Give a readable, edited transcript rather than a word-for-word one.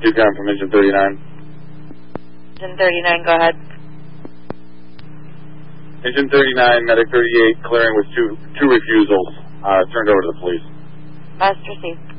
210 from engine 39. Engine 39, go ahead. Engine 39, medic 38, clearing with two refusals. Turned over to the police. Must receive.